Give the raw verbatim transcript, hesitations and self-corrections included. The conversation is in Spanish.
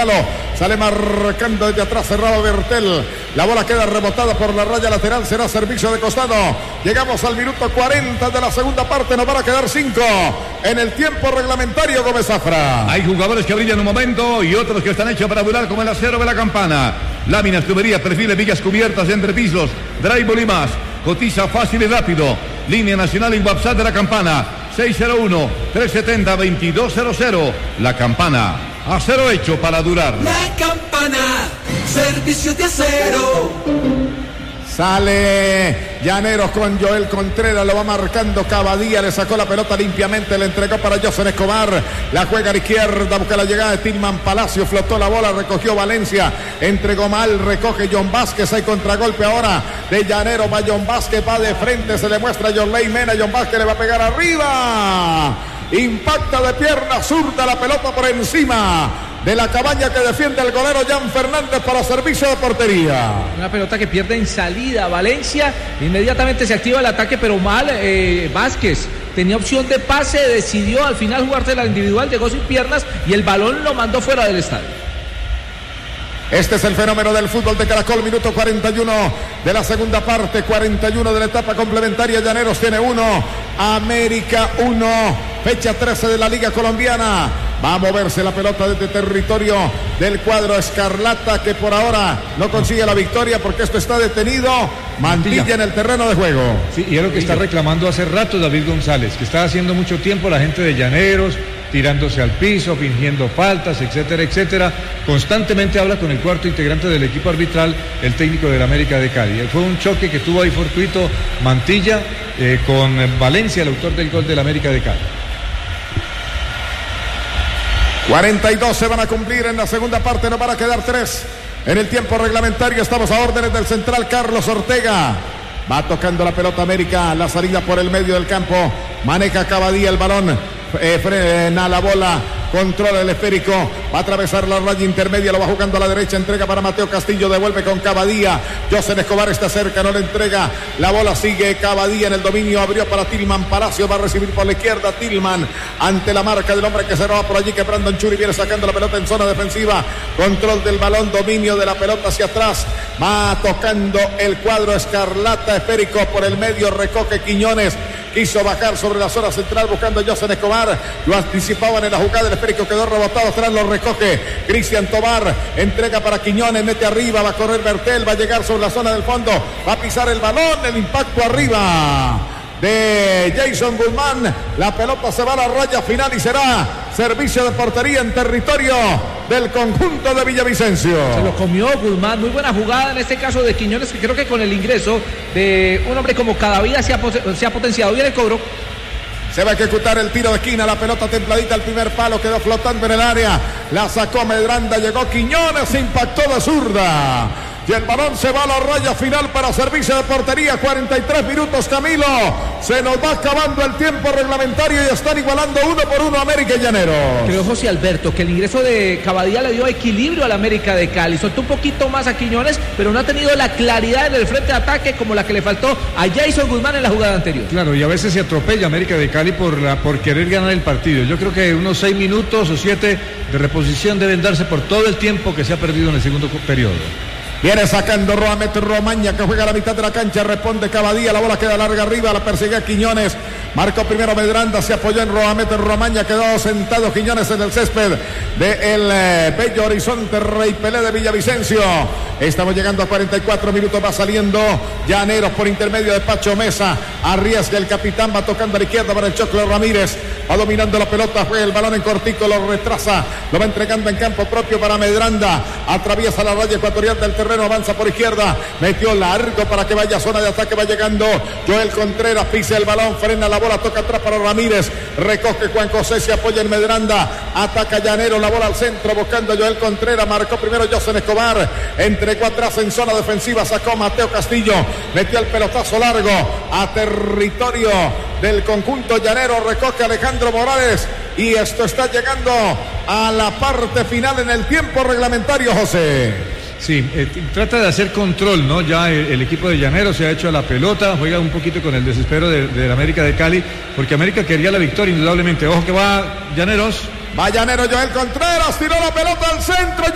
palo. Sale marcando desde atrás, cerrado Bertel. La bola queda rebotada por la raya lateral. Será servicio de costado. Llegamos al minuto cuarenta de la segunda parte. Nos van a quedar cinco en el tiempo reglamentario, Gómez Zafra. Hay jugadores que brillan un momento y otros que están hechos para durar, como el acero de la Campana. Láminas, tuberías, perfiles, vigas cubiertas, entrepisos, drywall y más. Cotiza fácil y rápido. Línea nacional y WhatsApp de la Campana. seis cero uno, tres siete cero, dos dos cero cero. La Campana. Acero hecho para durar. La Campana. Servicios de acero. Sale Llaneros con Joel Contreras, lo va marcando Cavadía, le sacó la pelota limpiamente, le entregó para José Escobar, la juega a la izquierda, busca la llegada de Tilman Palacio, flotó la bola, recogió Valencia, entregó mal, recoge John Vázquez, hay contragolpe ahora de Llaneros, va John Vázquez, va de frente, se le muestra a Jorley Mena, John Vázquez le va a pegar arriba, impacta de pierna zurda la pelota por encima de la cabaña que defiende el golero Jan Fernández para servicio de portería. Una pelota que pierde en salida Valencia, inmediatamente se activa el ataque, pero mal eh, Vázquez. Tenía opción de pase, decidió al final jugarse la individual, llegó sin piernas y el balón lo mandó fuera del estadio. Este es el fenómeno del fútbol de Caracol, minuto cuarenta y uno de la segunda parte, cuarenta y uno de la etapa complementaria. Llaneros tiene uno, América uno, fecha trece de la Liga Colombiana. Va a moverse la pelota desde territorio del cuadro escarlata, que por ahora no consigue la victoria porque esto está detenido. Mantilla, Mantilla en el terreno de juego. Sí, y es lo que está reclamando hace rato David González, que está haciendo mucho tiempo la gente de Llaneros, tirándose al piso, fingiendo faltas, etcétera, etcétera. Constantemente habla con el cuarto integrante del equipo arbitral, el técnico del América de Cali. Fue un choque que tuvo ahí fortuito Mantilla eh, con Valencia, el autor del gol del América de Cali. cuarenta y dos se van a cumplir en la segunda parte, no van a quedar tres en el tiempo reglamentario. Estamos a órdenes del central Carlos Ortega. Va tocando la pelota América, la salida por el medio del campo, maneja Cavadía el balón, eh, frena la bola, controla el esférico, va a atravesar la raya intermedia, lo va jugando a la derecha, entrega para Mateo Castillo, devuelve con Cavadía, José Escobar está cerca, no le entrega, la bola sigue Cavadía en el dominio, abrió para Tilman Palacio, va a recibir por la izquierda Tilman, ante la marca del hombre que se roba por allí, que Brandon Churi viene sacando la pelota en zona defensiva, control del balón, dominio de la pelota hacia atrás, va tocando el cuadro escarlata, esférico por el medio, recoge Quiñones, quiso bajar sobre la zona central buscando a José Escobar, lo anticipaban en la jugada, el esférico quedó rebotado, atrás lo recoge Cristian Tobar, entrega para Quiñones, mete arriba, va a correr Bertel, va a llegar sobre la zona del fondo, va a pisar el balón, el impacto arriba de Jason Guzmán, la pelota se va a la raya final y será servicio de portería en territorio del conjunto de Villavicencio. Se lo comió Guzmán, muy buena jugada en este caso de Quiñones, que creo que con el ingreso de un hombre como Cavadía se ha, se ha potenciado bien el cobro. Se va a ejecutar el tiro de esquina, la pelota templadita al primer palo, quedó flotando en el área, la sacó Medranda, llegó Quiñones, impactó de zurda. Y el balón se va a la raya final para servicio de portería. cuarenta y tres minutos, Camilo. Se nos va acabando el tiempo reglamentario y están igualando uno por uno América y Llaneros. Creo, José Alberto, que el ingreso de Cavadía le dio equilibrio al América de Cali. Soltó un poquito más a Quiñones, pero no ha tenido la claridad en el frente de ataque como la que le faltó a Jason Guzmán en la jugada anterior. Claro, y a veces se atropella América de Cali por, la, por querer ganar el partido. Yo creo que unos seis minutos o siete de reposición deben darse por todo el tiempo que se ha perdido en el segundo periodo. Viene sacando Roamet Romaña, que juega a la mitad de la cancha, responde Cavadía, la bola queda larga arriba, la persigue Quiñones, marcó primero Medranda, se apoyó en Roamet Romaña, quedó sentado Quiñones en el césped del eh, bello horizonte Rey Pelé de Villavicencio. Estamos llegando a cuarenta y cuatro minutos, va saliendo Llaneros por intermedio de Pacho Mesa, arriesga el capitán, va tocando a la izquierda para el Choclo Ramírez, va dominando la pelota, juega el balón en cortico, lo retrasa, lo va entregando en campo propio para Medranda, atraviesa la raya ecuatorial del terreno, avanza por izquierda, metió largo para que vaya a zona de ataque, va llegando Joel Contreras, pisa el balón, frena la bola, toca atrás para Ramírez, recoge Juan José, se apoya en Medranda, ataca Llanero, la bola al centro, buscando a Joel Contreras, marcó primero José Escobar, entregó atrás en zona defensiva, sacó Mateo Castillo, metió el pelotazo largo a territorio del conjunto llanero, recoge Alejandro Morales y esto está llegando a la parte final en el tiempo reglamentario, José. Sí, eh, trata de hacer control, ¿no? Ya el, el equipo de Llanero se ha hecho a la pelota, juega un poquito con el desespero de, de la América de Cali, porque América quería la victoria indudablemente. Ojo que va Llaneros. Va Llanero, Joel Contreras, tiró la pelota al centro.